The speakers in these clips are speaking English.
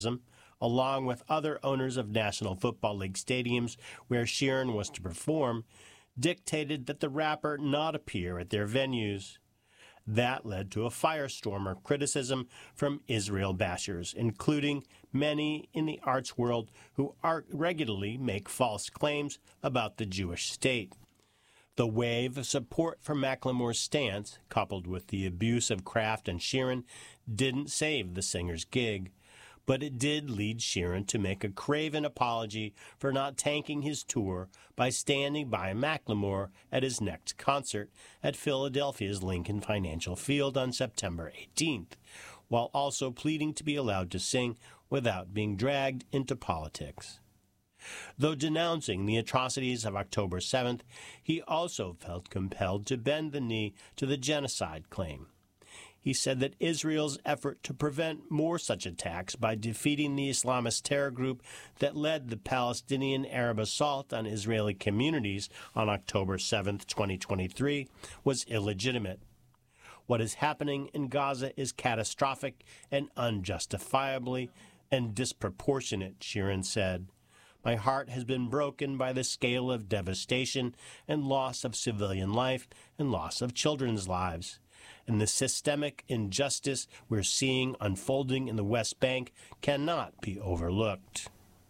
along with other owners of National Football League stadiums where Sheeran was to perform, dictated that the rapper not appear at their venues. That led to a firestorm of criticism from Israel bashers, including many in the arts world who regularly make false claims about the Jewish state. The wave of support for Macklemore's stance, coupled with the abuse of Kraft and Sheeran, didn't save the singer's gig, but it did lead Sheeran to make a craven apology for not tanking his tour by standing by Macklemore at his next concert at Philadelphia's Lincoln Financial Field on September 18th, while also pleading to be allowed to sing without being dragged into politics. Though denouncing the atrocities of October 7th, he also felt compelled to bend the knee to the genocide claim. He said that Israel's effort to prevent more such attacks by defeating the Islamist terror group that led the Palestinian Arab assault on Israeli communities on October 7, 2023, was illegitimate. What is happening in Gaza is catastrophic and unjustifiably and disproportionate, Sheeran said. My heart has been broken by the scale of devastation and loss of civilian life and loss of children's lives. And the systemic injustice we're seeing unfolding in the West Bank cannot be overlooked.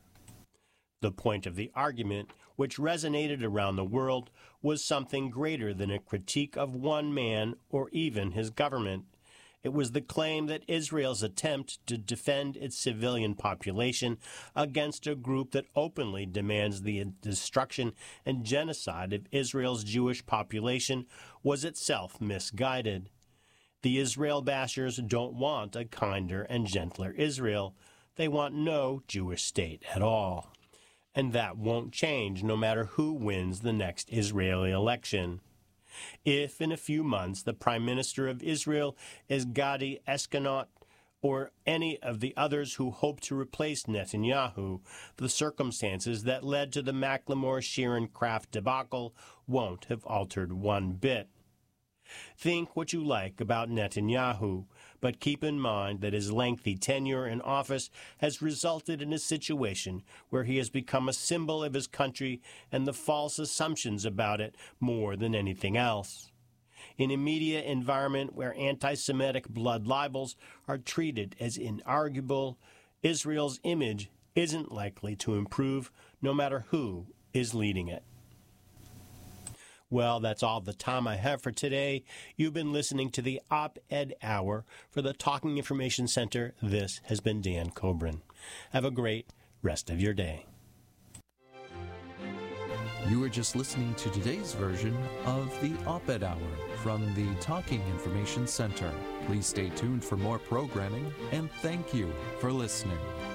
The point of the argument, which resonated around the world, was something greater than a critique of one man or even his government. It was the claim that Israel's attempt to defend its civilian population against a group that openly demands the destruction and genocide of Israel's Jewish population was itself misguided. The Israel bashers don't want a kinder and gentler Israel. They want no Jewish state at all. And that won't change no matter who wins the next Israeli election. If in a few months the Prime Minister of Israel is Gadi Eisenkot or any of the others who hope to replace Netanyahu, the circumstances that led to the Macklemore-Sheeran-Kraft debacle won't have altered one bit. Think what you like about Netanyahu, but keep in mind that his lengthy tenure in office has resulted in a situation where he has become a symbol of his country and the false assumptions about it more than anything else. In a media environment where anti-Semitic blood libels are treated as inarguable, Israel's image isn't likely to improve no matter who is leading it. Well, that's all the time I have for today. You've been listening to the Op-Ed Hour for the Talking Information Center. This has been Dan Coburn. Have a great rest of your day. You were just listening to today's version of the Op-Ed Hour from the Talking Information Center. Please stay tuned for more programming, and thank you for listening.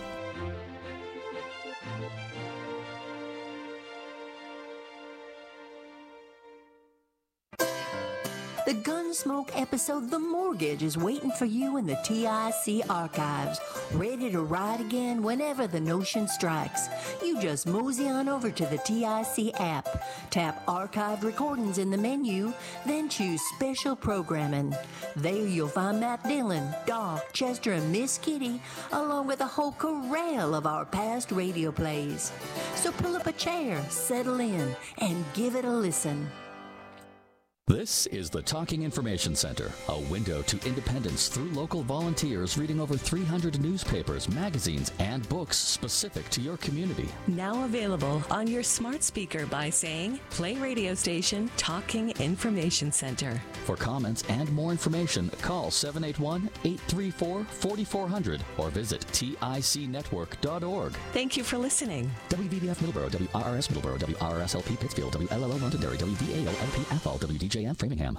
The Gunsmoke episode The Mortgage is waiting for you in the TIC archives, ready to ride again whenever the notion strikes. You just mosey on over to the TIC app, tap Archived Recordings in the menu, then choose Special Programming. There you'll find Matt Dillon, Doc, Chester, and Miss Kitty, along with a whole corral of our past radio plays. So pull up a chair, settle in, and give it a listen. This is the Talking Information Center, a window to independence through local volunteers reading over 300 newspapers, magazines, and books specific to your community. Now available on your smart speaker by saying, play radio station Talking Information Center. For comments and more information, call 781-834-4400 or visit ticnetwork.org. Thank you for listening. WVBF Middleborough, WRRS Middleborough, WRSLP Pittsfield, WLLO Londonderry, WVAO-LP WDJM Framingham.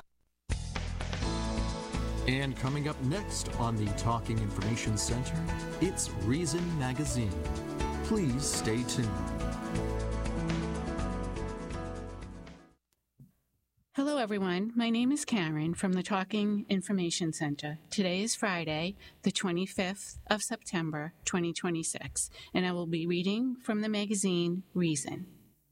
And coming up next on the Talking Information Center, it's Reason Magazine. Please stay tuned. Hello, everyone. My name is Karen from the Talking Information Center. Today is Friday, the 25th of September, 2026, and I will be reading from the magazine Reason.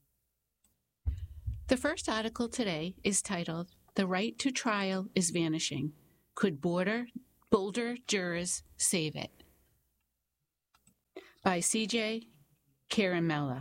The first article today is titled, "The Right to Trial is Vanishing. Could bolder jurors save it?" by C.J. Caramella.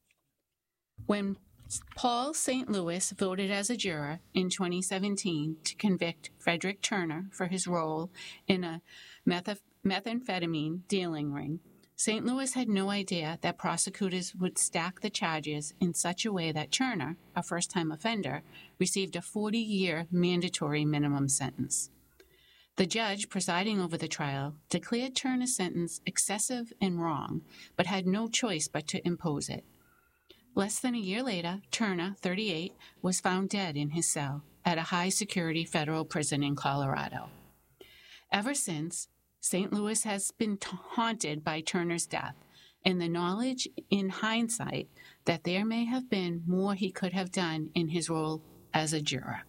When Paul St. Louis voted as a juror in 2017 to convict Frederick Turner for his role in a methamphetamine dealing ring, St. Louis had no idea that prosecutors would stack the charges in such a way that Turner, a first-time offender, received a 40-year mandatory minimum sentence. The judge presiding over the trial declared Turner's sentence excessive and wrong, but had no choice but to impose it. Less than a year later, Turner, 38, was found dead in his cell at a high-security federal prison in Colorado. Ever since, St. Louis has been haunted by Turner's death and the knowledge in hindsight that there may have been more he could have done in his role as a juror.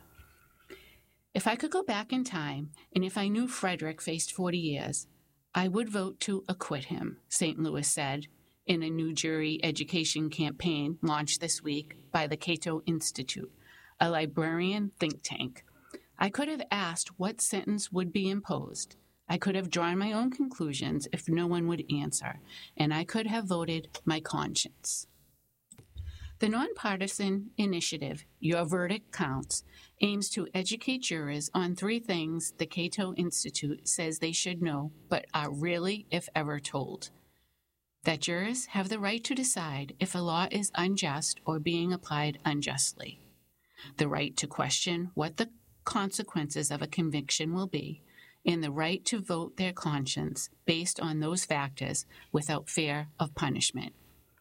If I could go back in time, and if I knew Frederick faced 40 years, I would vote to acquit him, St. Louis said in a new jury education campaign launched this week by the Cato Institute, a librarian think tank. I could have asked what sentence would be imposed. I could have drawn my own conclusions if no one would answer, and I could have voted my conscience. The nonpartisan initiative, Your Verdict Counts, aims to educate jurors on 3 things the Cato Institute says they should know but are rarely, if ever, told. That jurors have the right to decide if a law is unjust or being applied unjustly. The right to question what the consequences of a conviction will be, and the right to vote their conscience based on those factors without fear of punishment.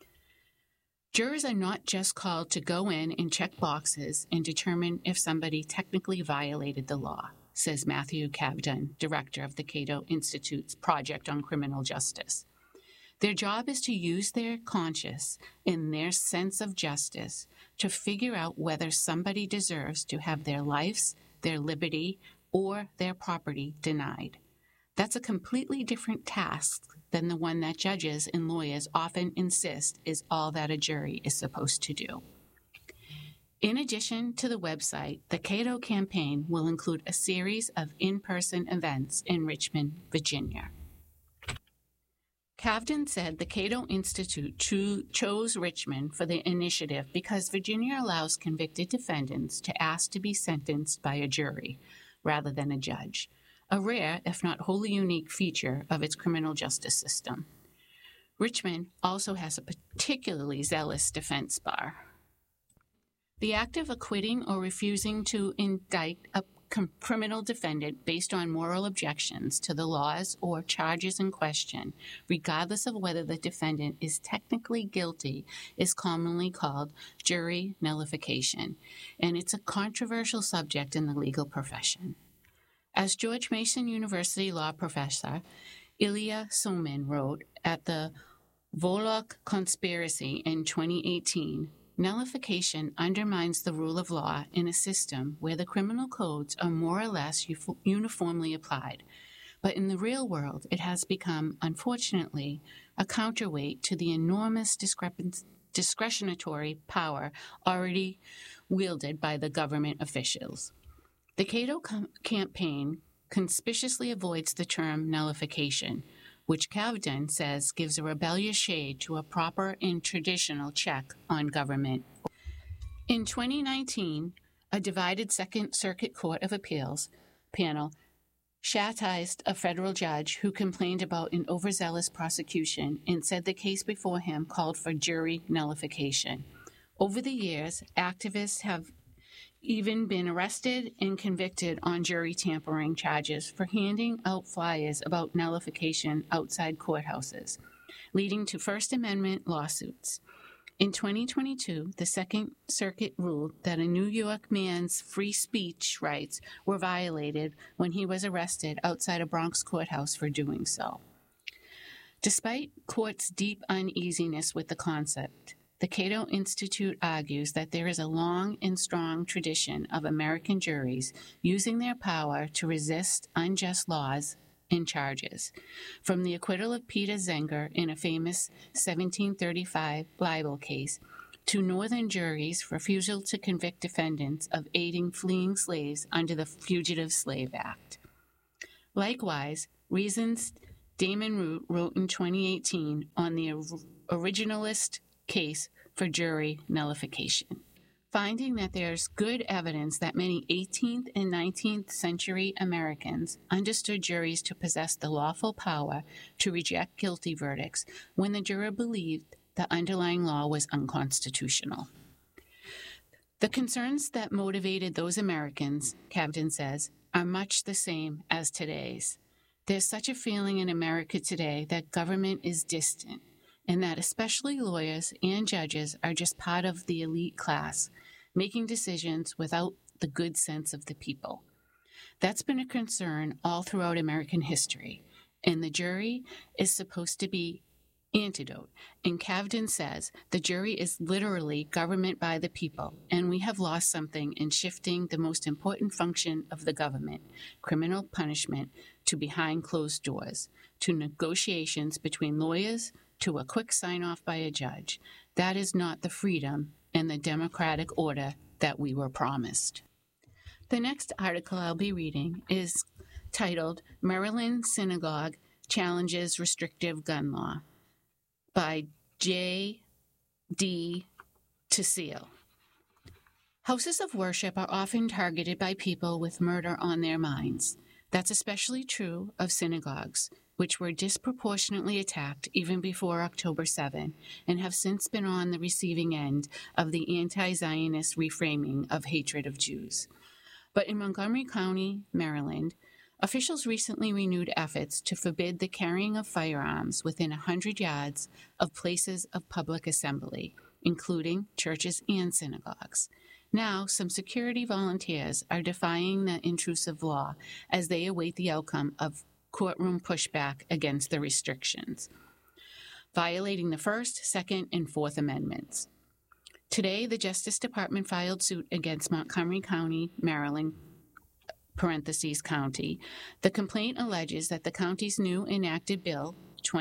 Jurors are not just called to go in and check boxes and determine if somebody technically violated the law, says Matthew Cavden, director of the Cato Institute's Project on Criminal Justice. Their job is to use their conscience and their sense of justice to figure out whether somebody deserves to have their lives, their liberty, or their property denied. That's a completely different task than the one that judges and lawyers often insist is all that a jury is supposed to do. In addition to the website, the Cato campaign will include a series of in-person events in Richmond, Virginia. Cavden said the Cato Institute chose Richmond for the initiative because Virginia allows convicted defendants to ask to be sentenced by a jury rather than a judge, a rare, if not wholly unique, feature of its criminal justice system. Richmond also has a particularly zealous defense bar. The act of acquitting or refusing to indict a criminal defendant based on moral objections to the laws or charges in question, regardless of whether the defendant is technically guilty, is commonly called jury nullification, and it's a controversial subject in the legal profession. As George Mason University law professor Ilya Somin wrote at the Volokh Conspiracy in 2018, nullification undermines the rule of law in a system where the criminal codes are more or less uniformly applied. But in the real world, it has become, unfortunately, a counterweight to the enormous discretionary power already wielded by the government officials. The Cato campaign conspicuously avoids the term nullification, which Cavden says gives a rebellious shade to a proper and traditional check on government. In 2019, a divided Second Circuit Court of Appeals panel chastised a federal judge who complained about an overzealous prosecution and said the case before him called for jury nullification. Over the years, activists have even been arrested and convicted on jury tampering charges for handing out flyers about nullification outside courthouses, leading to First Amendment lawsuits. In 2022, the Second Circuit ruled that a New York man's free speech rights were violated when he was arrested outside a Bronx courthouse for doing so. Despite courts' deep uneasiness with the concept, the Cato Institute argues that there is a long and strong tradition of American juries using their power to resist unjust laws and charges, from the acquittal of Peter Zenger in a famous 1735 libel case to Northern juries' refusal to convict defendants of aiding fleeing slaves under the Fugitive Slave Act. Likewise, reasons Damon Root wrote in 2018 on the originalist case for jury nullification, finding that there's good evidence that many 18th and 19th century Americans understood juries to possess the lawful power to reject guilty verdicts when the juror believed the underlying law was unconstitutional. The concerns that motivated those Americans, Cavden says, are much the same as today's. There's such a feeling in America today that government is distant, and that especially lawyers and judges are just part of the elite class, making decisions without the good sense of the people. That's been a concern all throughout American history, and the jury is supposed to be antidote. And Cavden says the jury is literally government by the people, and we have lost something in shifting the most important function of the government, criminal punishment, to behind closed doors, to negotiations between lawyers, to a quick sign-off by a judge. That is not the freedom and the democratic order that we were promised. The next article I'll be reading is titled Maryland Synagogue Challenges Restrictive Gun Law by J.D. Tseal. Houses of worship are often targeted by people with murder on their minds. That's especially true of synagogues, which were disproportionately attacked even before October 7 and have since been on the receiving end of the anti-Zionist reframing of hatred of Jews. But in Montgomery County, Maryland, officials recently renewed efforts to forbid the carrying of firearms within 100 yards of places of public assembly, including churches and synagogues. Now, some security volunteers are defying the intrusive law as they await the outcome of courtroom pushback against the restrictions, violating the First, Second, and Fourth Amendments. Today, the Justice Department filed suit against Montgomery County, Maryland, county. The complaint alleges that the county's new enacted bill,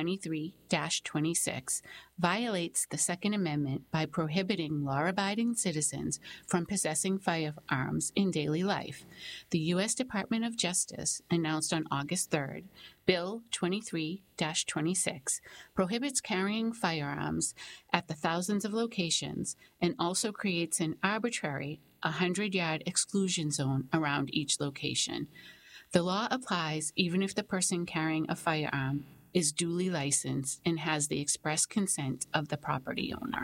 23-26, violates the Second Amendment by prohibiting law-abiding citizens from possessing firearms in daily life. The U.S. Department of Justice announced on August 3rd, Bill 23-26 prohibits carrying firearms at the thousands of locations and also creates an arbitrary 100-yard exclusion zone around each location. The law applies even if the person carrying a firearm is duly licensed and has the express consent of the property owner.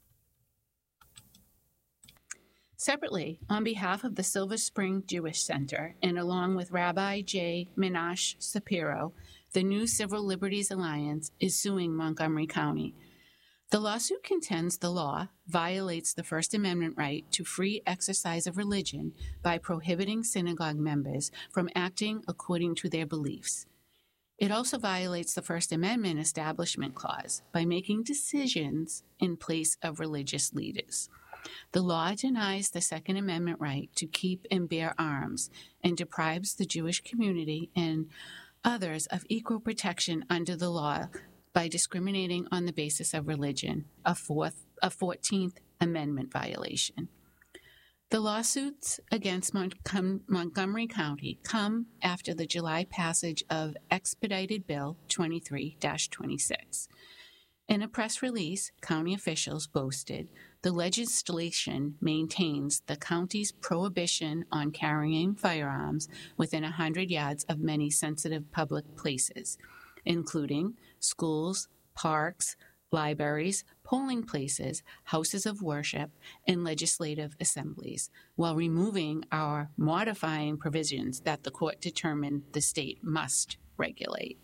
Separately, on behalf of the Silver Spring Jewish Center and along with Rabbi J. Menashe Shapiro, the New Civil Liberties Alliance is suing Montgomery County. The lawsuit contends the law violates the First Amendment right to free exercise of religion by prohibiting synagogue members from acting according to their beliefs. It also violates the First Amendment Establishment Clause by making decisions in place of religious leaders. The law denies the Second Amendment right to keep and bear arms and deprives the Jewish community and others of equal protection under the law by discriminating on the basis of religion, a 14th Amendment violation. The lawsuits against Montgomery County come after the July passage of Expedited Bill 23-26. In a press release, county officials boasted the legislation maintains the county's prohibition on carrying firearms within 100 yards of many sensitive public places, including schools, parks, libraries, polling places, houses of worship, and legislative assemblies, while removing or modifying provisions that the court determined the state must regulate.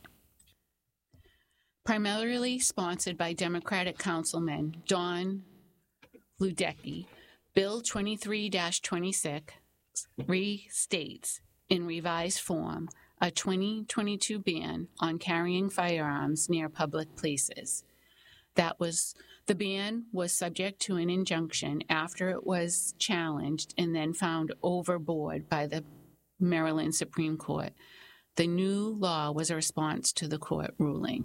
Primarily sponsored by Democratic Councilman Don Luedecke, Bill 23-26 restates, in revised form, a 2022 ban on carrying firearms near public places. The ban was subject to an injunction after it was challenged and then found overboard by the Maryland Supreme Court. The new law was a response to the court ruling.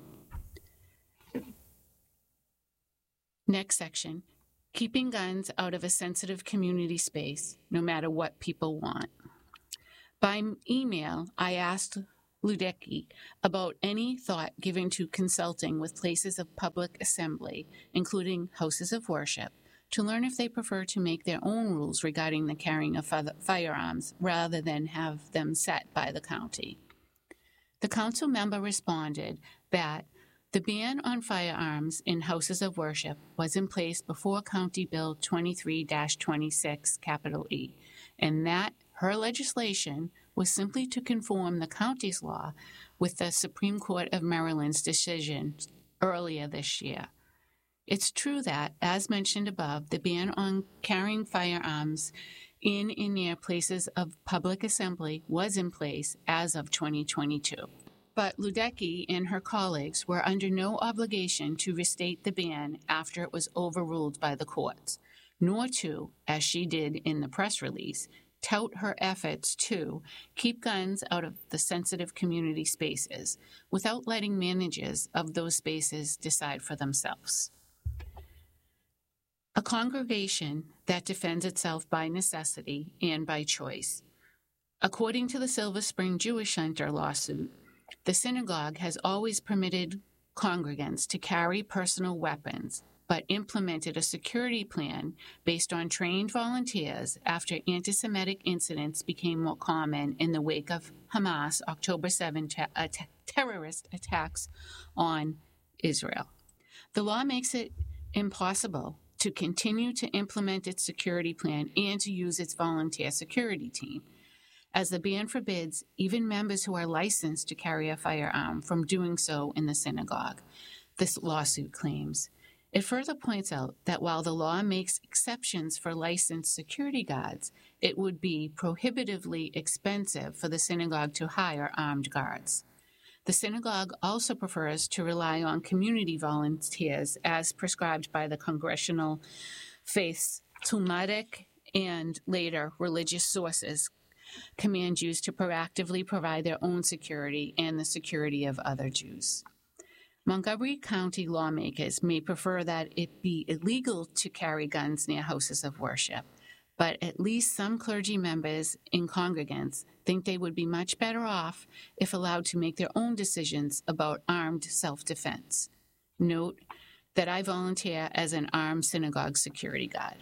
Next section, keeping guns out of a sensitive community space, no matter what people want. By email, I asked Luedecke about any thought given to consulting with places of public assembly, including houses of worship, to learn if they prefer to make their own rules regarding the carrying of firearms rather than have them set by the county. The council member responded that the ban on firearms in houses of worship was in place before County Bill 23-26, capital E, and that her legislation was simply to conform the county's law with the Supreme Court of Maryland's decision earlier this year. It's true that, as mentioned above, the ban on carrying firearms in and near places of public assembly was in place as of 2022. But Luedecke and her colleagues were under no obligation to restate the ban after it was overruled by the courts, nor to, as she did in the press release, tout her efforts to keep guns out of the sensitive community spaces without letting managers of those spaces decide for themselves. A congregation that defends itself by necessity and by choice. According to the Silver Spring Jewish Center lawsuit, the synagogue has always permitted congregants to carry personal weapons, but implemented a security plan based on trained volunteers after anti-Semitic incidents became more common in the wake of Hamas' October 7 terrorist attacks on Israel. The law makes it impossible to continue to implement its security plan and to use its volunteer security team, as the ban forbids even members who are licensed to carry a firearm from doing so in the synagogue, this lawsuit claims. It further points out that while the law makes exceptions for licensed security guards, it would be prohibitively expensive for the synagogue to hire armed guards. The synagogue also prefers to rely on community volunteers as prescribed by the congressional faiths, Talmudic, and later religious sources command Jews to proactively provide their own security and the security of other Jews. Montgomery County lawmakers may prefer that it be illegal to carry guns near houses of worship, but at least some clergy members and congregants think they would be much better off if allowed to make their own decisions about armed self-defense. Note that I volunteer as an armed synagogue security guard.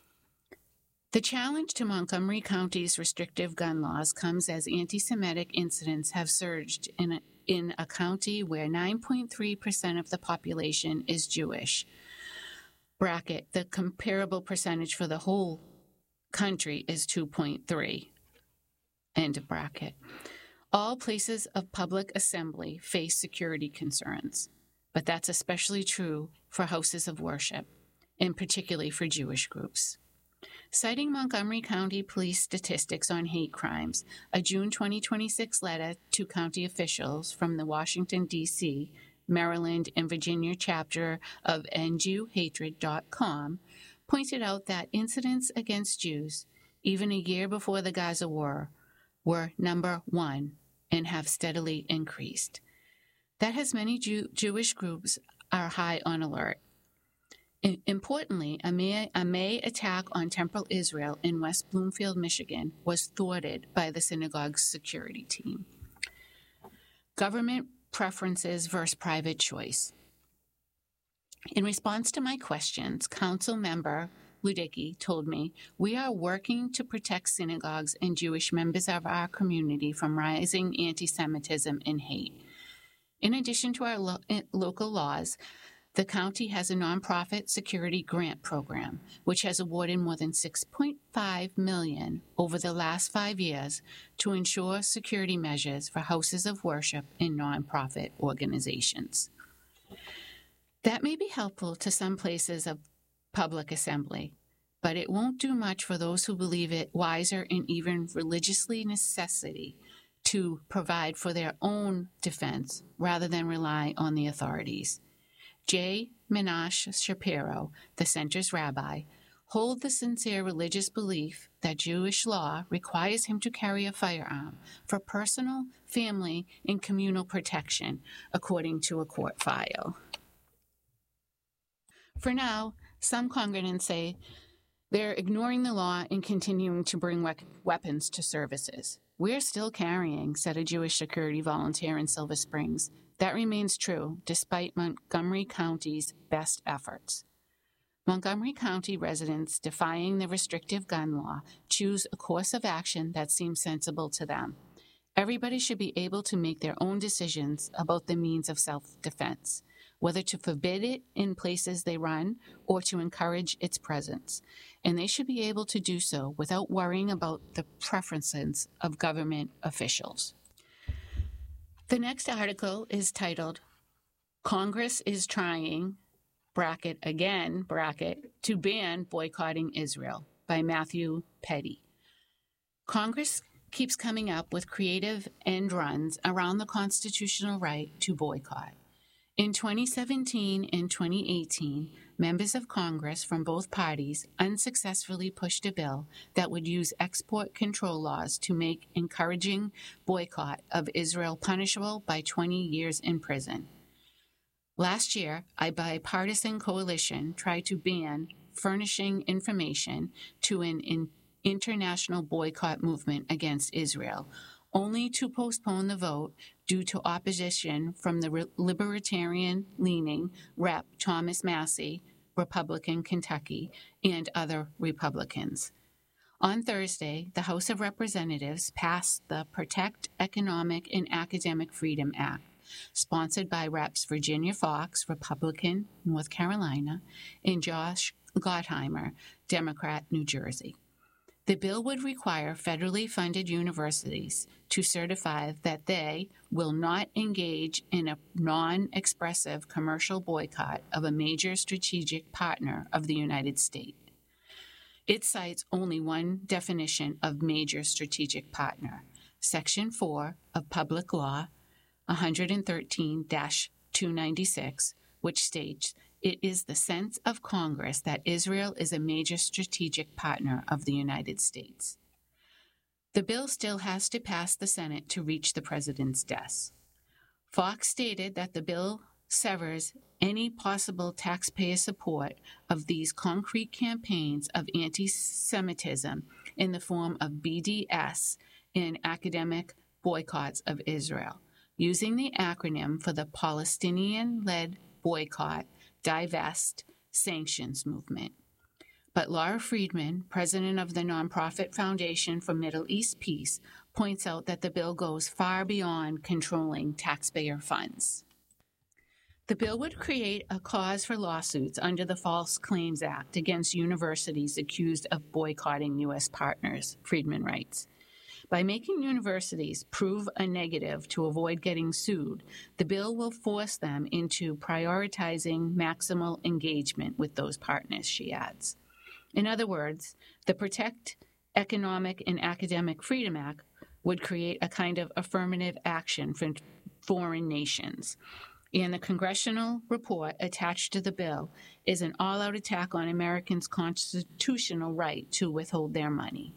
The challenge to Montgomery County's restrictive gun laws comes as anti-Semitic incidents have surged in a county where 9.3% of the population is Jewish. Bracket, the comparable percentage for the whole country is 2.3. End of bracket. All places of public assembly face security concerns, but that's especially true for houses of worship, and particularly for Jewish groups. Citing Montgomery County Police statistics on hate crimes, a June 2026 letter to county officials from the Washington, D.C., Maryland, and Virginia chapter of EndJewHatred.com pointed out that incidents against Jews, even a year before the Gaza war, were number one and have steadily increased. That has many Jewish groups are high on alert. Importantly, a May attack on Temple Israel in West Bloomfield, Michigan, was thwarted by the synagogue's security team. Government preferences versus private choice. In response to my questions, Council Member Luedecke told me, "We are working to protect synagogues and Jewish members of our community from rising anti-Semitism and hate. In addition to our local laws, the county has a nonprofit security grant program, which has awarded more than $6.5 million over the last 5 years to ensure security measures for houses of worship and nonprofit organizations. That may be helpful to some places of public assembly, but it won't do much for those who believe it wiser and even religiously necessity to provide for their own defense rather than rely on the authorities." J. Menashe Shapiro, the center's rabbi, holds the sincere religious belief that Jewish law requires him to carry a firearm for personal, family, and communal protection, according to a court file. For now, some congregants say they're ignoring the law and continuing to bring weapons to services. "We're still carrying," said a Jewish security volunteer in Silver Springs. That remains true despite Montgomery County's best efforts. Montgomery County residents defying the restrictive gun law choose a course of action that seems sensible to them. Everybody should be able to make their own decisions about the means of self-defense, whether to forbid it in places they run or to encourage its presence. And they should be able to do so without worrying about the preferences of government officials. The next article is titled, "Congress is Trying, bracket again, bracket, to ban boycotting Israel," by Matthew Petty. Congress keeps coming up with creative end runs around the constitutional right to boycott. In 2017 and 2018, members of Congress from both parties unsuccessfully pushed a bill that would use export control laws to make encouraging boycott of Israel punishable by 20 years in prison. Last year, a bipartisan coalition tried to ban furnishing information to an international boycott movement against Israel, only to postpone the vote due to opposition from the libertarian-leaning Rep. Thomas Massie, Republican, Kentucky, and other Republicans. On Thursday, the House of Representatives passed the Protect Economic and Academic Freedom Act, sponsored by Reps. Virginia Fox, Republican, North Carolina, and Josh Gottheimer, Democrat, New Jersey. The bill would require federally funded universities to certify that they will not engage in a non-expressive commercial boycott of a major strategic partner of the United States. It cites only one definition of major strategic partner, Section 4 of Public Law 113-296, which states, "It is the sense of Congress that Israel is a major strategic partner of the United States." The bill still has to pass the Senate to reach the president's desk. Fox stated that the bill severs any possible taxpayer support of these concrete campaigns of anti-Semitism in the form of BDS and academic boycotts of Israel, using the acronym for the Palestinian-led boycott, divest, sanctions movement. But Laura Friedman, president of the nonprofit Foundation for Middle East Peace, points out that the bill goes far beyond controlling taxpayer funds. The bill would create a cause for lawsuits under the False Claims Act against universities accused of boycotting U.S. partners, Friedman writes. By making universities prove a negative to avoid getting sued, the bill will force them into prioritizing maximal engagement with those partners, she adds. In other words, the Protect Economic and Academic Freedom Act would create a kind of affirmative action for foreign nations. And the congressional report attached to the bill is an all-out attack on Americans' constitutional right to withhold their money.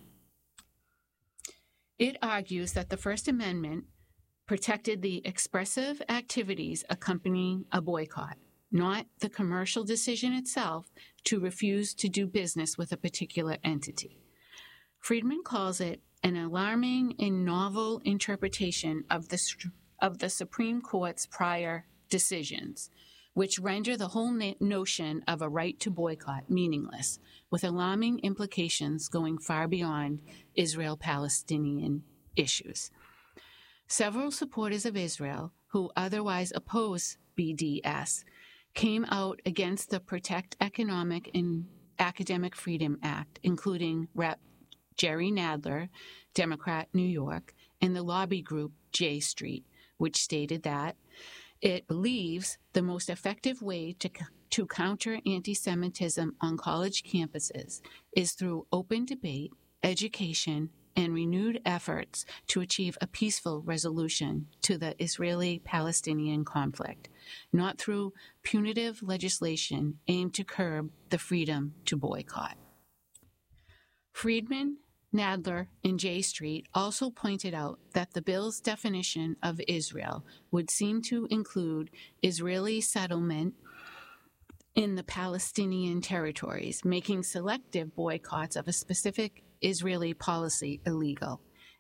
It argues that the First Amendment protected the expressive activities accompanying a boycott, not the commercial decision itself to refuse to do business with a particular entity. Friedman calls it an alarming and novel interpretation of the Supreme Court's prior decisions, which render the whole notion of a right to boycott meaningless, with alarming implications going far beyond Israel-Palestinian issues. Several supporters of Israel, who otherwise oppose BDS, came out against the Protect Economic and Academic Freedom Act, including Rep. Jerry Nadler, Democrat, New York, and the lobby group J Street, which stated that it believes the most effective way to counter anti-Semitism on college campuses is through open debate, education, and renewed efforts to achieve a peaceful resolution to the Israeli-Palestinian conflict, not through punitive legislation aimed to curb the freedom to boycott. Friedman, Nadler, and J Street also pointed out that the bill's definition of Israel would seem to include Israeli settlement in the Palestinian territories, making selective boycotts of a specific Israeli policy illegal.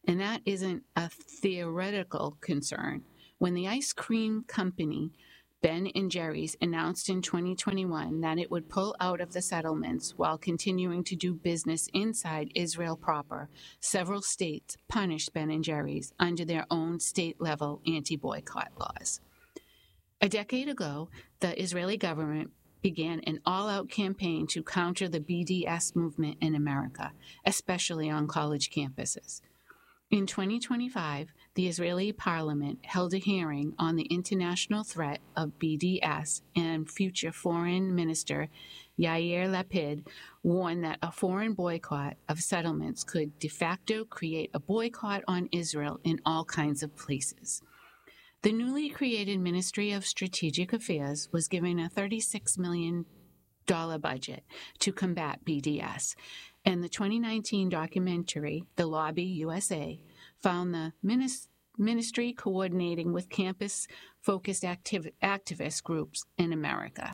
And that isn't a theoretical concern. When the ice cream company Ben & Jerry's announced in 2021 that it would pull out of the settlements while continuing to do business inside Israel proper, several states punished Ben & Jerry's under their own state-level anti-boycott laws. A decade ago, the Israeli government began an all-out campaign to counter the BDS movement in America, especially on college campuses. In 2025, the Israeli parliament held a hearing on the international threat of BDS, and future Foreign Minister Yair Lapid warned that a foreign boycott of settlements could de facto create a boycott on Israel in all kinds of places. The newly created Ministry of Strategic Affairs was given a $36 million budget to combat BDS, and the 2019 documentary, The Lobby USA, found the ministry coordinating with campus-focused activist groups in America.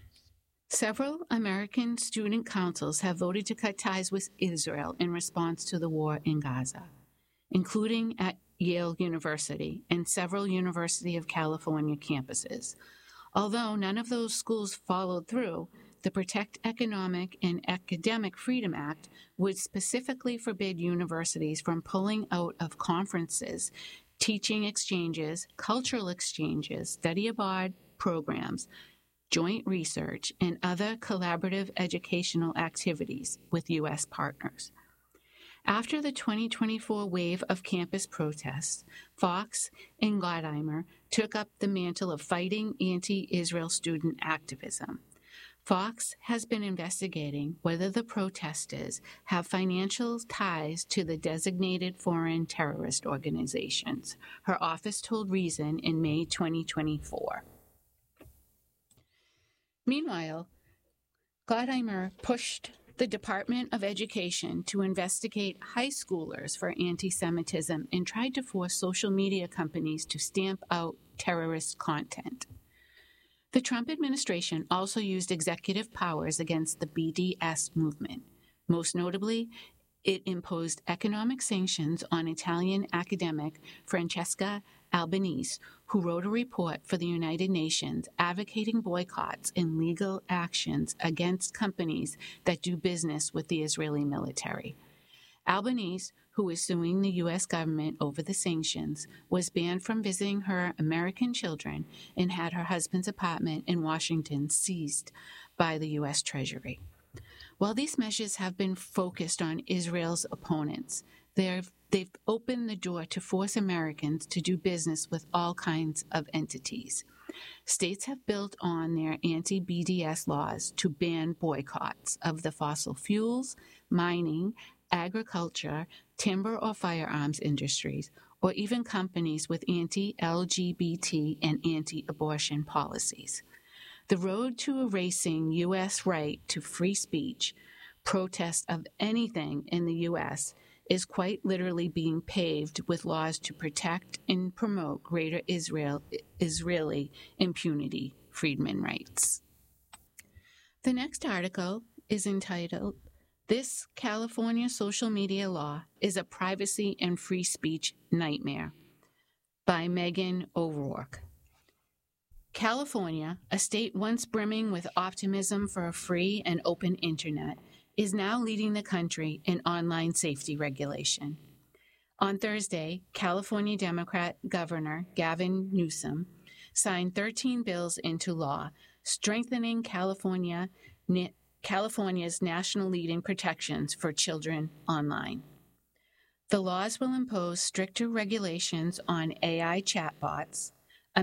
Several American student councils have voted to cut ties with Israel in response to the war in Gaza, including at Yale University and several University of California campuses. Although none of those schools followed through, the Protect Economic and Academic Freedom Act would specifically forbid universities from pulling out of conferences, teaching exchanges, cultural exchanges, study abroad programs, joint research, and other collaborative educational activities with U.S. partners. After the 2024 wave of campus protests, Fox and Gottheimer took up the mantle of fighting anti-Israel student activism. Fox has been investigating whether the protesters have financial ties to the designated foreign terrorist organizations, her office told Reason in May 2024. Meanwhile, Gottheimer pushed the Department of Education to investigate high schoolers for anti-Semitism and tried to force social media companies to stamp out terrorist content. The Trump administration also used executive powers against the BDS movement. Most notably, it imposed economic sanctions on Italian academic Francesca Albanese, who wrote a report for the United Nations advocating boycotts and legal actions against companies that do business with the Israeli military. Albanese, who is suing the U.S. government over the sanctions, was banned from visiting her American children and had her husband's apartment in Washington seized by the U.S. Treasury. While these measures have been focused on Israel's opponents, they've opened the door to force Americans to do business with all kinds of entities. States have built on their anti-BDS laws to ban boycotts of the fossil fuels, mining, agriculture, timber or firearms industries, or even companies with anti-LGBT and anti-abortion policies. The road to erasing U.S. right to free speech, protest of anything in the U.S., is quite literally being paved with laws to protect and promote greater Israeli impunity, freedmen rights. The next article is entitled, "This California Social Media Law is a Privacy and Free Speech Nightmare," by Megan O'Rourke. California, a state once brimming with optimism for a free and open internet, is now leading the country in online safety regulation. On Thursday, California Democrat Governor Gavin Newsom signed 13 bills into law, strengthening California's national lead in protections for children online. The laws will impose stricter regulations on AI chatbots, a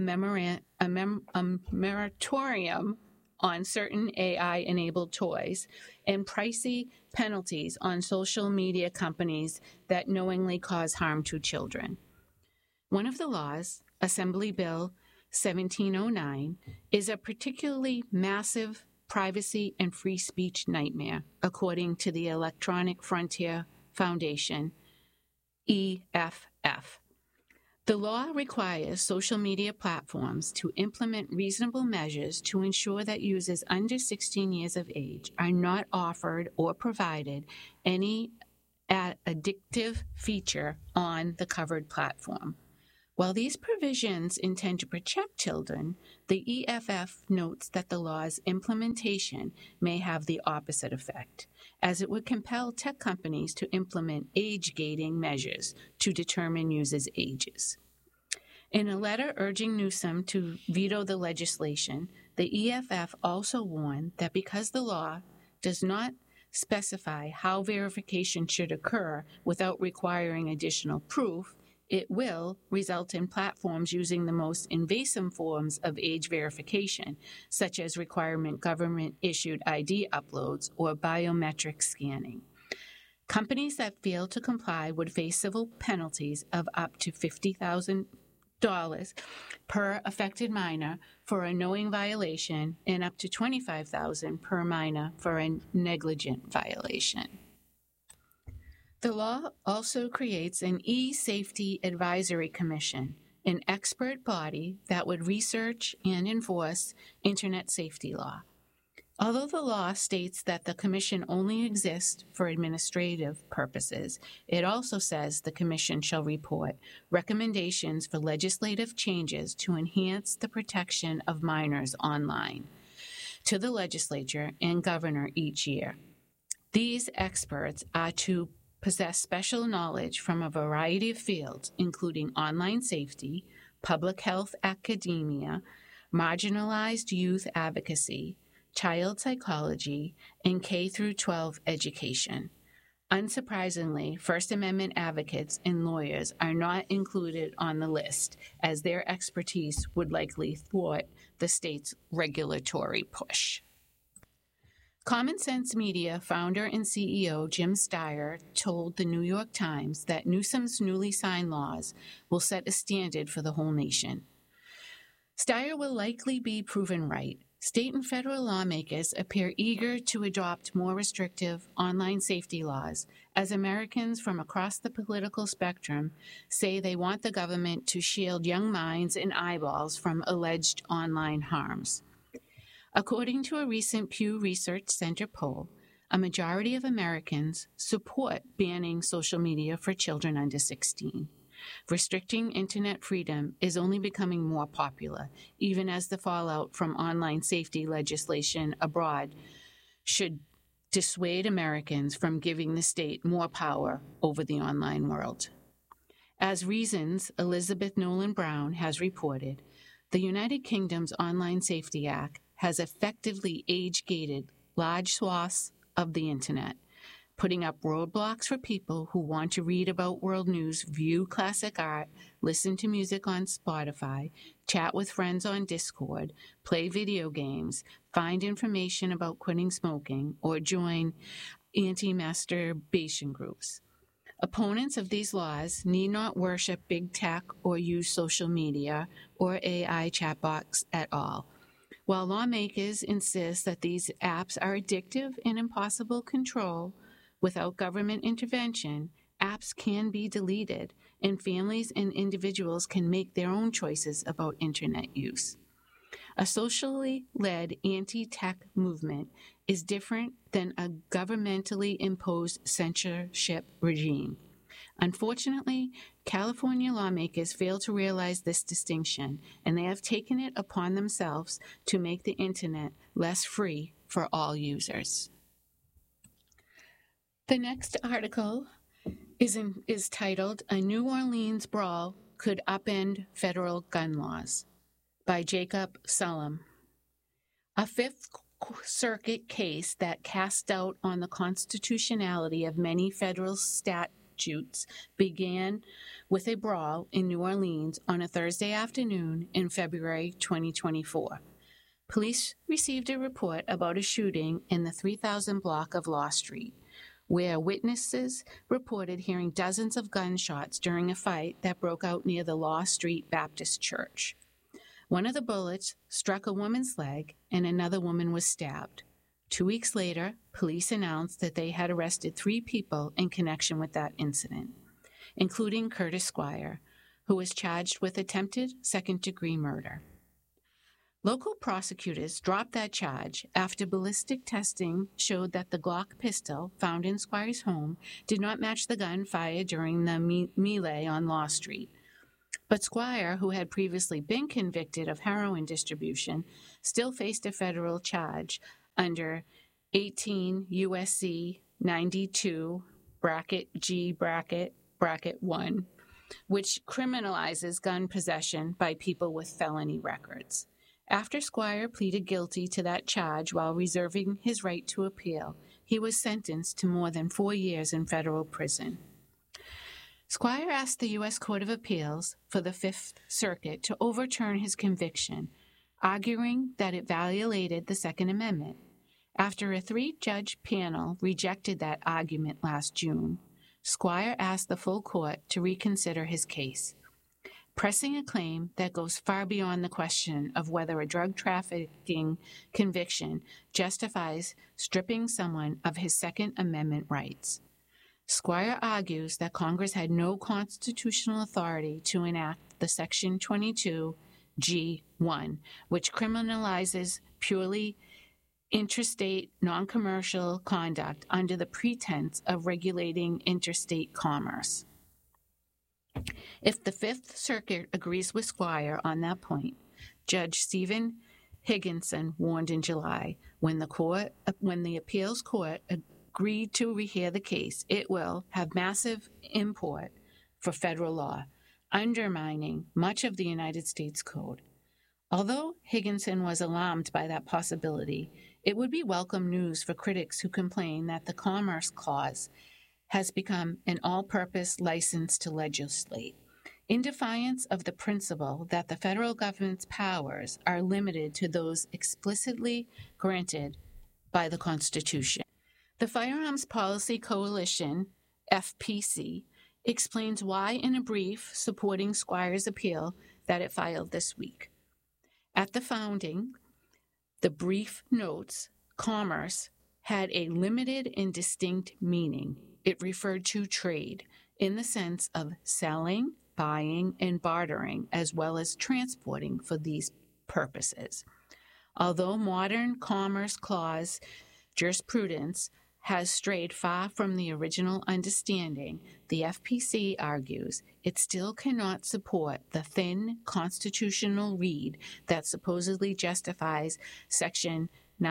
moratorium on certain AI-enabled toys, and pricey penalties on social media companies that knowingly cause harm to children. One of the laws, Assembly Bill 1709, is a particularly massive privacy and free speech nightmare, according to the Electronic Frontier Foundation, EFF. The law requires social media platforms to implement reasonable measures to ensure that users under 16 years of age are not offered or provided any addictive feature on the covered platform. While these provisions intend to protect children, the EFF notes that the law's implementation may have the opposite effect, as it would compel tech companies to implement age-gating measures to determine users' ages. In a letter urging Newsom to veto the legislation, the EFF also warned that because the law does not specify how verification should occur without requiring additional proof, it will result in platforms using the most invasive forms of age verification, such as requiring government-issued ID uploads or biometric scanning. Companies that fail to comply would face civil penalties of up to $50,000 per affected minor for a knowing violation and up to $25,000 per minor for a negligent violation. The law also creates an e-safety advisory commission, an expert body that would research and enforce internet safety law. Although the law states that the commission only exists for administrative purposes, it also says the commission shall report recommendations for legislative changes to enhance the protection of minors online to the legislature and governor each year. These experts are to possess special knowledge from a variety of fields, including online safety, public health academia, marginalized youth advocacy, child psychology, and K-12 education. Unsurprisingly, First Amendment advocates and lawyers are not included on the list, as their expertise would likely thwart the state's regulatory push. Common Sense Media founder and CEO Jim Steyer told the New York Times that Newsom's newly signed laws will set a standard for the whole nation. Steyer will likely be proven right. State and federal lawmakers appear eager to adopt more restrictive online safety laws, as Americans from across the political spectrum say they want the government to shield young minds and eyeballs from alleged online harms. According to a recent Pew Research Center poll, a majority of Americans support banning social media for children under 16. Restricting internet freedom is only becoming more popular, even as the fallout from online safety legislation abroad should dissuade Americans from giving the state more power over the online world. As Reason's Elizabeth Nolan Brown has reported, the United Kingdom's Online Safety Act has effectively age-gated large swaths of the internet, putting up roadblocks for people who want to read about world news, view classic art, listen to music on Spotify, chat with friends on Discord, play video games, find information about quitting smoking, or join anti-masturbation groups. Opponents of these laws need not worship big tech or use social media or AI chatbots at all. While lawmakers insist that these apps are addictive and impossible to control, without government intervention, apps can be deleted, and families and individuals can make their own choices about internet use. A socially led anti-tech movement is different than a governmentally imposed censorship regime. Unfortunately, California lawmakers fail to realize this distinction, and they have taken it upon themselves to make the internet less free for all users. The next article is titled, "A New Orleans Brawl Could Upend Federal Gun Laws," by Jacob Sullum. A Fifth Circuit case that cast doubt on the constitutionality of many federal statutes began with a brawl in New Orleans on a Thursday afternoon in February 2024. Police received a report about a shooting in the 3000 block of Law Street, where witnesses reported hearing dozens of gunshots during a fight that broke out near the Law Street Baptist Church. One of the bullets struck a woman's leg, and another woman was stabbed. 2 weeks later, police announced that they had arrested 3 people in connection with that incident, including Curtis Squire, who was charged with attempted second-degree murder. Local prosecutors dropped that charge after ballistic testing showed that the Glock pistol found in Squire's home did not match the gun fired during the melee on Law Street. But Squire, who had previously been convicted of heroin distribution, still faced a federal charge under 18 U.S.C. 92 G 1, which criminalizes gun possession by people with felony records. After Squire pleaded guilty to that charge while reserving his right to appeal, he was sentenced to more than 4 years in federal prison. Squire asked the U.S. Court of Appeals for the Fifth Circuit to overturn his conviction, arguing that it violated the Second Amendment. After a 3-judge panel rejected that argument last June, Squire asked the full court to reconsider his case, pressing a claim that goes far beyond the question of whether a drug trafficking conviction justifies stripping someone of his Second Amendment rights. Squire argues that Congress had no constitutional authority to enact the Section 22 G1, which criminalizes purely interstate non-commercial conduct under the pretense of regulating interstate commerce. If the Fifth Circuit agrees with Squire on that point, Judge Stephen Higginson warned in July, when the appeals court agreed to rehear the case, it will have massive import for federal law, undermining much of the United States Code. Although Higginson was alarmed by that possibility, it would be welcome news for critics who complain that the Commerce Clause has become an all-purpose license to legislate, in defiance of the principle that the federal government's powers are limited to those explicitly granted by the Constitution. The Firearms Policy Coalition, FPC, explains why in a brief supporting Squire's appeal that it filed this week. At the founding, the brief notes commerce had a limited and distinct meaning. It referred to trade in the sense of selling, buying, and bartering, as well as transporting for these purposes. Although modern Commerce Clause jurisprudence has strayed far from the original understanding, the FPC argues it still cannot support the thin constitutional read that supposedly justifies Section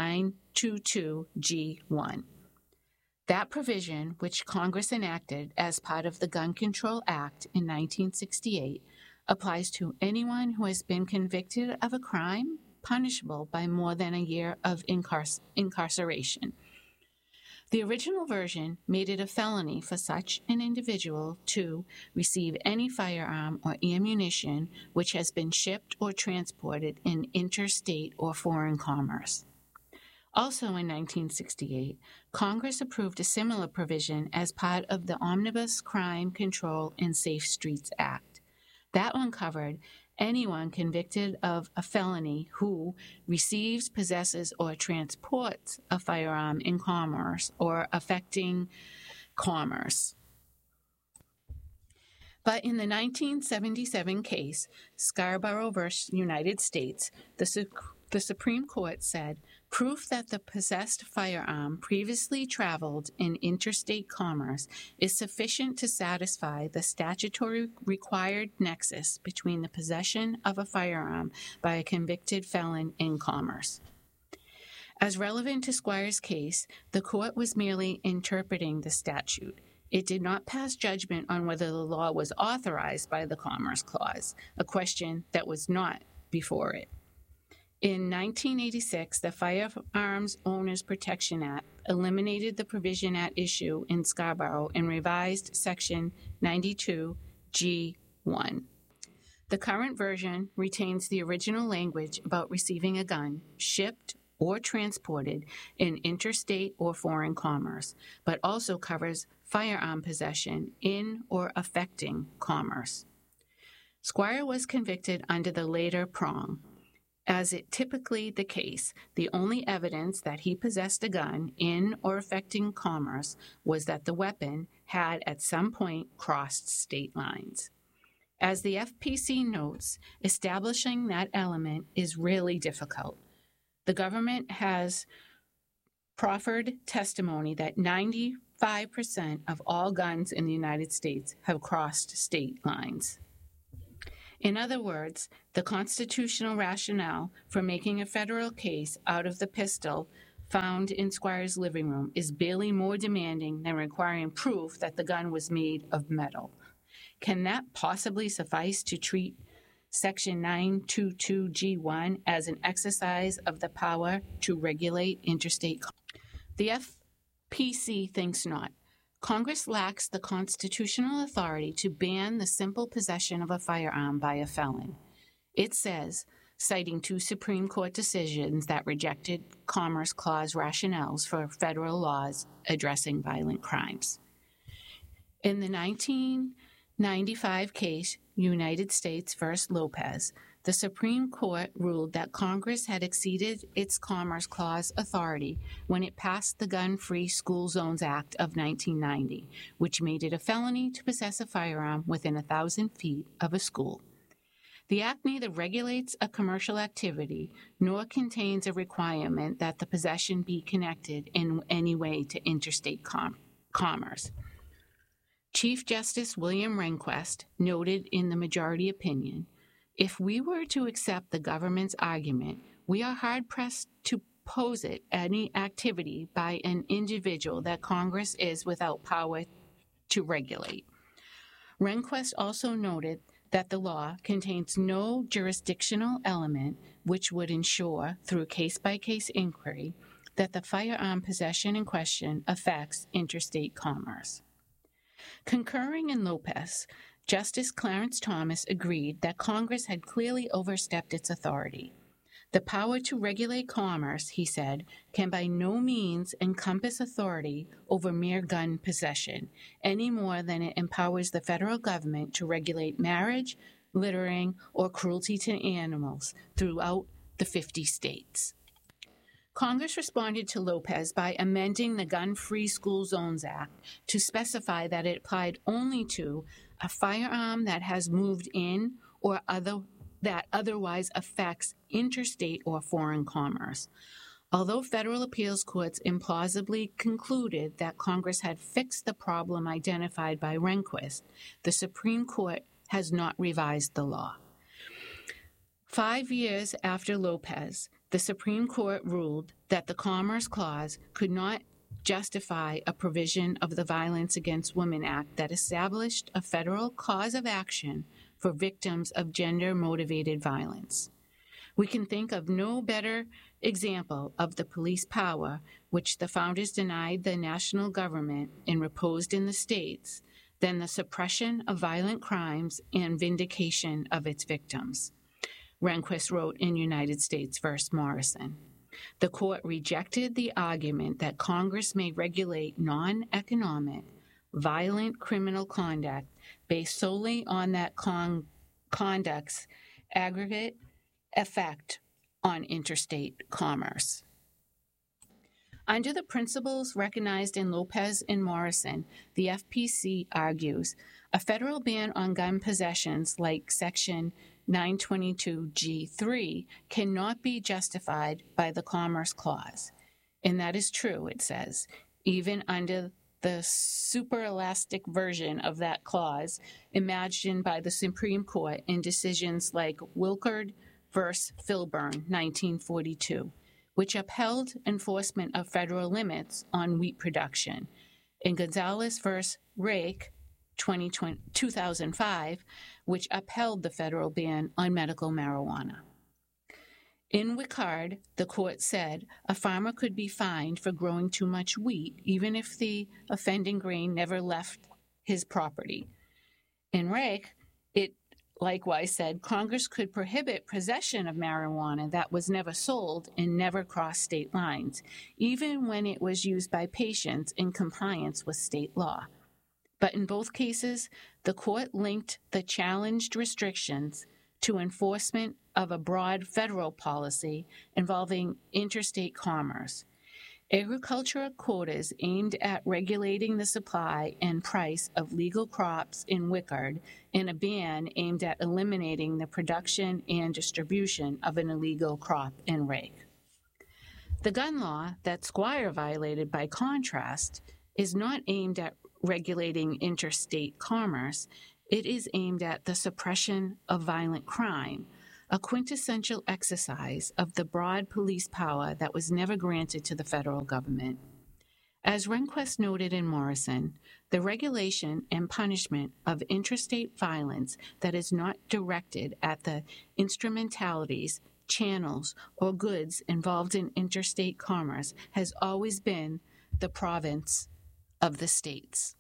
922 G1. That provision, which Congress enacted as part of the Gun Control Act in 1968, applies to anyone who has been convicted of a crime punishable by more than a year of incarceration. The original version made it a felony for such an individual to receive any firearm or ammunition which has been shipped or transported in interstate or foreign commerce. Also in 1968, Congress approved a similar provision as part of the Omnibus Crime Control and Safe Streets Act. That one covered anyone convicted of a felony who receives, possesses, or transports a firearm in commerce or affecting commerce. But in the 1977 case, Scarborough v. United States, the Supreme Court said proof that the possessed firearm previously traveled in interstate commerce is sufficient to satisfy the statutory required nexus between the possession of a firearm by a convicted felon in commerce. As relevant to Squire's case, the court was merely interpreting the statute. It did not pass judgment on whether the law was authorized by the Commerce Clause, a question that was not before it. In 1986, the Firearms Owners Protection Act eliminated the provision at issue in Scarborough and revised Section 92 G1. The current version retains the original language about receiving a gun shipped or transported in interstate or foreign commerce, but also covers firearm possession in or affecting commerce. Squire was convicted under the later prong. As is typically the case, the only evidence that he possessed a gun in or affecting commerce was that the weapon had at some point crossed state lines. As the FPC notes, establishing that element is really difficult. The government has proffered testimony that 95% of all guns in the United States have crossed state lines. In other words, the constitutional rationale for making a federal case out of the pistol found in Squire's living room is barely more demanding than requiring proof that the gun was made of metal. Can that possibly suffice to treat Section 922G1 as an exercise of the power to regulate interstate commerce? The FPC thinks not. Congress lacks the constitutional authority to ban the simple possession of a firearm by a felon. It says, citing two Supreme Court decisions that rejected Commerce Clause rationales for federal laws addressing violent crimes. In the 1995 case, United States v. Lopez, the Supreme Court ruled that Congress had exceeded its Commerce Clause authority when it passed the Gun-Free School Zones Act of 1990, which made it a felony to possess a firearm within 1,000 feet of a school. The act neither regulates a commercial activity nor contains a requirement that the possession be connected in any way to interstate commerce. Chief Justice William Rehnquist noted in the majority opinion, "If we were to accept the government's argument, we are hard-pressed to posit any activity by an individual that Congress is without power to regulate." Rehnquist also noted that the law contains no jurisdictional element which would ensure, through case-by-case inquiry, that the firearm possession in question affects interstate commerce. Concurring in Lopez, Justice Clarence Thomas agreed that Congress had clearly overstepped its authority. The power to regulate commerce, he said, can by no means encompass authority over mere gun possession, any more than it empowers the federal government to regulate marriage, littering, or cruelty to animals throughout the 50 states. Congress responded to Lopez by amending the Gun-Free School Zones Act to specify that it applied only to a firearm that has moved in or that otherwise affects interstate or foreign commerce. Although federal appeals courts implausibly concluded that Congress had fixed the problem identified by Rehnquist, the Supreme Court has not revised the law. 5 years after Lopez, the Supreme Court ruled that the Commerce Clause could not justify a provision of the Violence Against Women Act that established a federal cause of action for victims of gender-motivated violence. We can think of no better example of the police power which the founders denied the national government and reposed in the states than the suppression of violent crimes and vindication of its victims. Rehnquist wrote in United States v. Morrison. The court rejected the argument that Congress may regulate non-economic, violent criminal conduct based solely on that conduct's aggregate effect on interstate commerce. Under the principles recognized in Lopez and Morrison, the FPC argues a federal ban on gun possessions like Section 922G3 cannot be justified by the Commerce Clause. And that is true, it says, even under the super-elastic version of that clause imagined by the Supreme Court in decisions like Wilkard v. Filburn, 1942, which upheld enforcement of federal limits on wheat production, and Gonzalez v. Rake, 2005, which upheld the federal ban on medical marijuana. In Wickard, the court said a farmer could be fined for growing too much wheat, even if the offending grain never left his property. In Rake, it likewise said Congress could prohibit possession of marijuana that was never sold and never crossed state lines, even when it was used by patients in compliance with state law. But in both cases, the court linked the challenged restrictions to enforcement of a broad federal policy involving interstate commerce. agricultural quotas aimed at regulating the supply and price of legal crops in Wickard, and a ban aimed at eliminating the production and distribution of an illegal crop in Rake. The gun law that Squire violated, by contrast, is not aimed at regulating interstate commerce. It is aimed at the suppression of violent crime, a quintessential exercise of the broad police power that was never granted to the federal government. As Rehnquist noted in Morrison, the regulation and punishment of interstate violence that is not directed at the instrumentalities, channels, or goods involved in interstate commerce has always been the province of the states.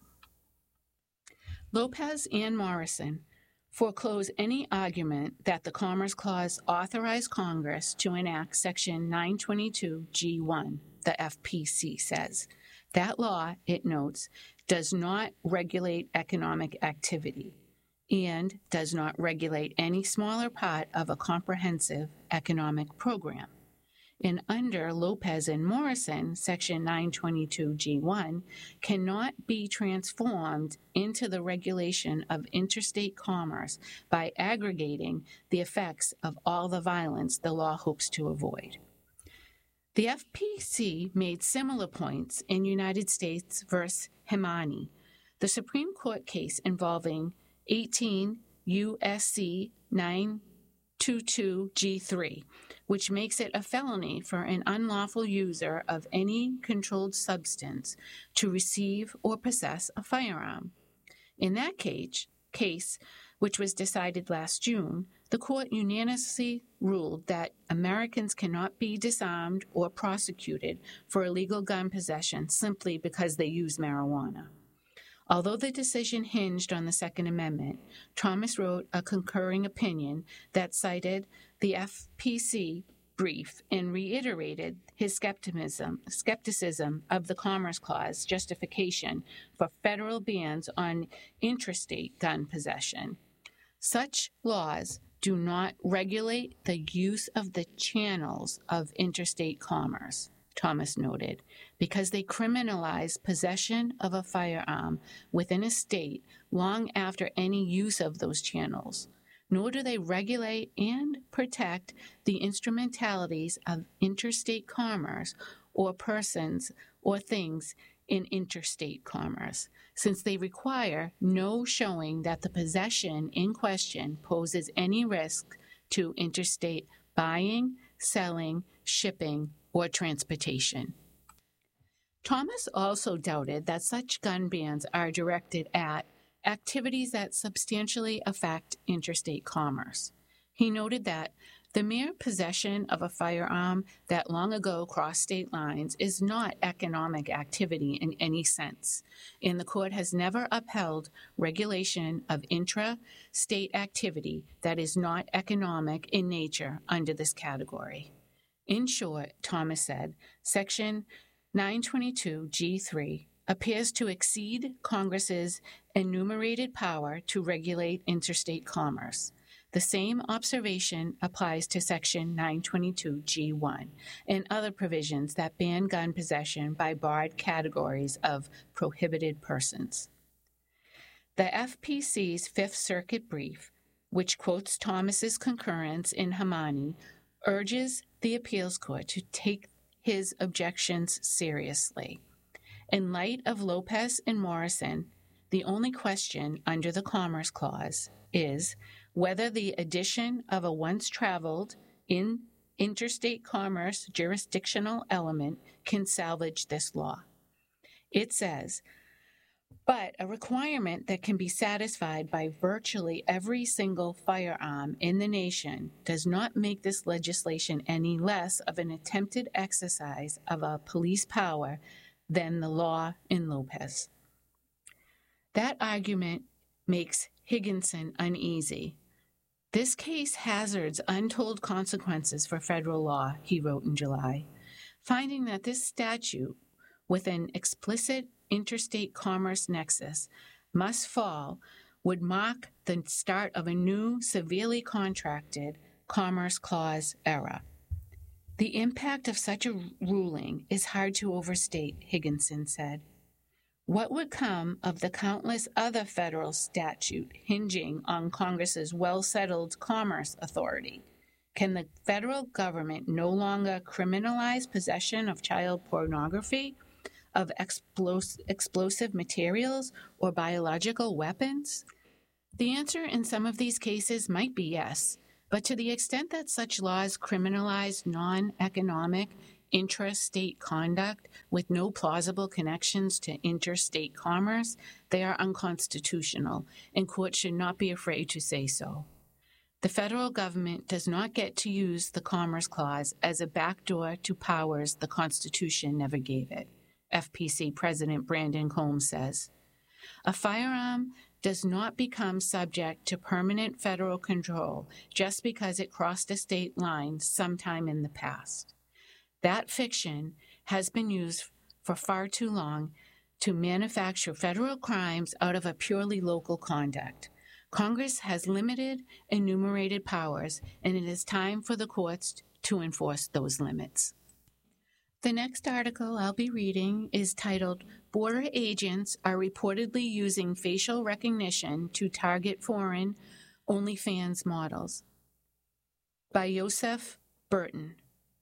Lopez and Morrison foreclose any argument that the Commerce Clause authorized Congress to enact Section 922G1, the FPC says. That law, it notes, does not regulate economic activity and does not regulate any smaller part of a comprehensive economic program. And under Lopez and Morrison, Section 922G1 cannot be transformed into the regulation of interstate commerce by aggregating the effects of all the violence the law hopes to avoid. The FPC made similar points in United States v. Hemani, the Supreme Court case involving 18 U.S.C. 922G3, which makes it a felony for an unlawful user of any controlled substance to receive or possess a firearm. In that case, which was decided last June, the court unanimously ruled that Americans cannot be disarmed or prosecuted for illegal gun possession simply because they use marijuana. Although the decision hinged on the Second Amendment, Thomas wrote a concurring opinion that cited the FPC brief and reiterated his skepticism of the Commerce Clause justification for federal bans on interstate gun possession. Such laws do not regulate the use of the channels of interstate commerce, Thomas noted, because they criminalize possession of a firearm within a state long after any use of those channels, nor do they regulate and protect the instrumentalities of interstate commerce or persons or things in interstate commerce, since they require no showing that the possession in question poses any risk to interstate buying, selling, shipping, or transportation. Thomas also doubted that such gun bans are directed at activities that substantially affect interstate commerce. He noted that the mere possession of a firearm that long ago crossed state lines is not economic activity in any sense, and the court has never upheld regulation of intra-state activity that is not economic in nature under this category. In short, Thomas said, Section 922G3 appears to exceed Congress's enumerated power to regulate interstate commerce. The same observation applies to Section 922G1 and other provisions that ban gun possession by broad categories of prohibited persons. The FPC's Fifth Circuit brief, which quotes Thomas's concurrence in Hemani, urges the appeals court to take his objections seriously. In light of Lopez and Morrison, the only question under the Commerce Clause is whether the addition of a once-traveled in interstate commerce jurisdictional element can salvage this law. It says, but a requirement that can be satisfied by virtually every single firearm in the nation does not make this legislation any less of an attempted exercise of a police power than the law in Lopez. That argument makes Higginson uneasy. This case hazards untold consequences for federal law, he wrote in July, finding that this statute, with an explicit interstate commerce nexus, must fall, would mark the start of a new, severely contracted Commerce Clause era. The impact of such a ruling is hard to overstate, Higginson said. What would come of the countless other federal statutes hinging on Congress's well-settled commerce authority? Can the federal government no longer criminalize possession of child pornography, of explosive materials, or biological weapons? The answer in some of these cases might be yes, but to the extent that such laws criminalize non-economic, intrastate conduct with no plausible connections to interstate commerce, they are unconstitutional, and courts should not be afraid to say so. The federal government does not get to use the Commerce Clause as a backdoor to powers the Constitution never gave it, FPC President Brandon Combs says. A firearm does not become subject to permanent federal control just because it crossed a state line sometime in the past. That fiction has been used for far too long to manufacture federal crimes out of a purely local conduct. Congress has limited enumerated powers, and it is time for the courts to enforce those limits. The next article I'll be reading is titled, Border Agents Are Reportedly Using Facial Recognition to Target Foreign OnlyFans Models, by Yosef Burton.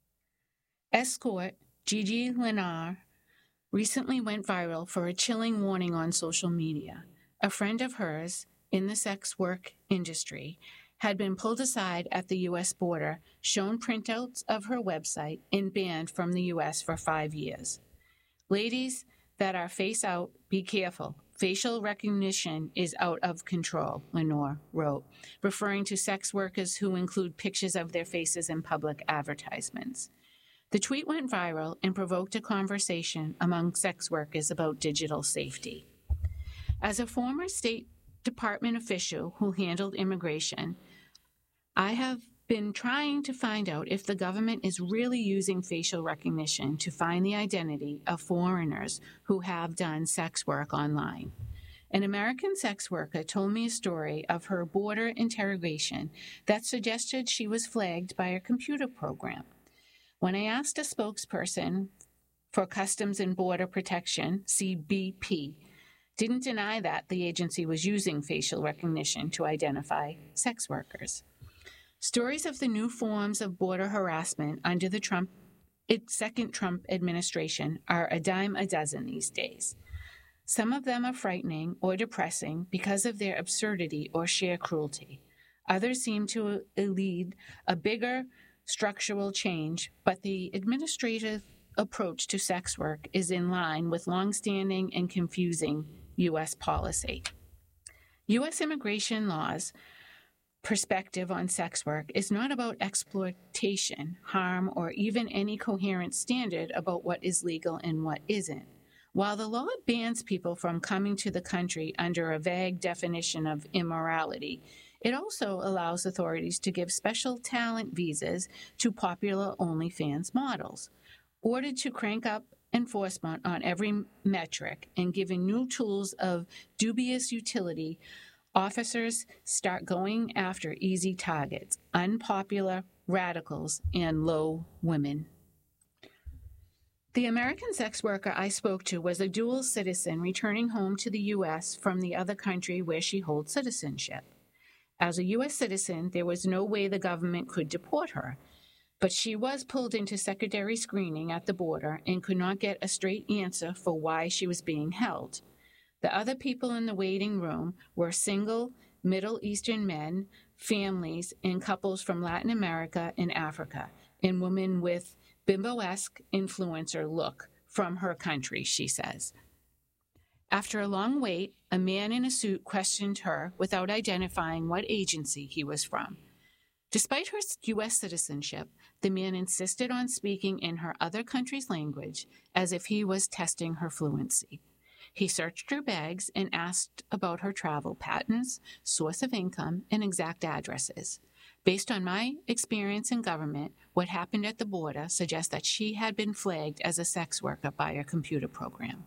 Escort Gigi Lenar recently went viral for a chilling warning on social media. A friend of hers in the sex work industry had been pulled aside at the U.S. border, shown printouts of her website, and banned from the U.S. for 5 years. Ladies that are face out, be careful. Facial recognition is out of control, Lenore wrote, referring to sex workers who include pictures of their faces in public advertisements. The tweet went viral and provoked a conversation among sex workers about digital safety. As a former State Department official who handled immigration, I have been trying to find out if the government is really using facial recognition to find the identity of foreigners who have done sex work online. An American sex worker told me a story of her border interrogation that suggested she was flagged by a computer program. When I asked a spokesperson for Customs and Border Protection, CBP, didn't deny that the agency was using facial recognition to identify sex workers. Stories of the new forms of border harassment under the second Trump administration are a dime a dozen these days. Some of them are frightening or depressing because of their absurdity or sheer cruelty. Others seem to lead a bigger structural change, but the administrative approach to sex work is in line with longstanding and confusing U.S. policy. U.S. immigration law's perspective on sex work is not about exploitation, harm, or even any coherent standard about what is legal and what isn't. While the law bans people from coming to the country under a vague definition of immorality, it also allows authorities to give special talent visas to popular OnlyFans models. Ordered to crank up enforcement on every metric and given new tools of dubious utility, officers start going after easy targets, unpopular radicals, and low women. The American sex worker I spoke to was a dual citizen returning home to the U.S. from the other country where she holds citizenship. As a U.S. citizen, there was no way the government could deport her, but she was pulled into secondary screening at the border and could not get a straight answer for why she was being held. The other people in the waiting room were single Middle Eastern men, families, and couples from Latin America and Africa, and women with bimbo-esque influencer look from her country, she says. After a long wait, a man in a suit questioned her without identifying what agency he was from. Despite her U.S. citizenship, the man insisted on speaking in her other country's language as if he was testing her fluency. He searched her bags and asked about her travel patterns, source of income, and exact addresses. Based on my experience in government, what happened at the border suggests that she had been flagged as a sex worker by a computer program.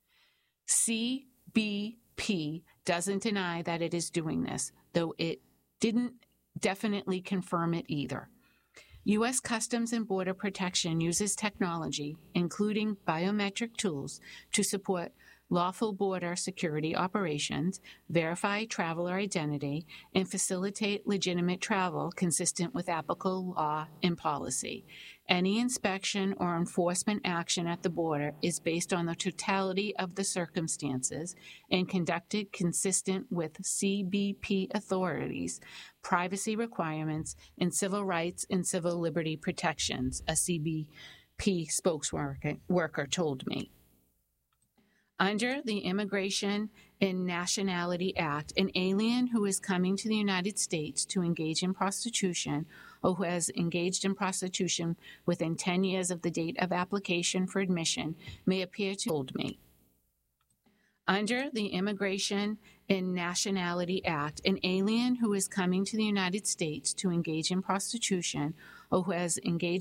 CBP doesn't deny that it is doing this, though it didn't definitely confirm it either. U.S. Customs and Border Protection uses technology, including biometric tools, to support lawful border security operations, verify traveler identity, and facilitate legitimate travel consistent with applicable law and policy. Any inspection or enforcement action at the border is based on the totality of the circumstances and conducted consistent with CBP authorities, privacy requirements, and civil rights and civil liberty protections, a CBP spokesworker told me. Under the Immigration and Nationality Act, an alien who is coming to the United States to engage in prostitution or who has engaged in prostitution within 10 years of the date of application for admission may appear to told me. Under the Immigration and Nationality Act, an alien who is coming to the United States to engage in prostitution or who has engaged